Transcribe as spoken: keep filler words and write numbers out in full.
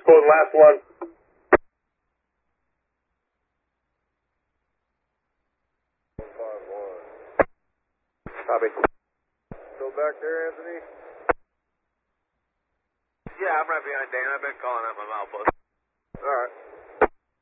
code, last one. Copy. Still back there, Anthony? Yeah, I'm right behind Dane. I've been calling out my outpost. All right.